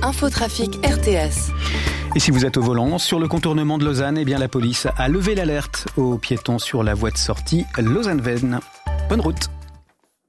Infotrafic RTS. Et si vous êtes au volant, sur le contournement de Lausanne, la police a levé l'alerte aux piétons sur la voie de sortie Lausanne-Veynes. Bonne route.